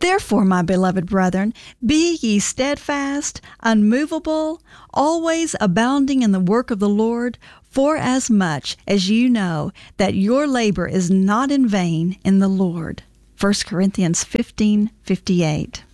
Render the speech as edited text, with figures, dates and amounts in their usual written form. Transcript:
Therefore, my beloved brethren, be ye steadfast, unmovable, always abounding in the work of the Lord, forasmuch as you know that your labor is not in vain in the Lord. 1 Corinthians 15:58.